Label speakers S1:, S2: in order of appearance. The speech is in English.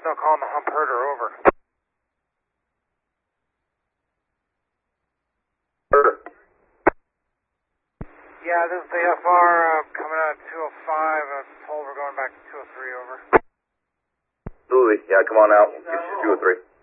S1: Fresno calling the hump herder, over.
S2: Herder.
S1: Yeah, this is the FR coming out of 205. Told we're going back to 203, over.
S2: Absolutely. Yeah, come on out. Get you 203.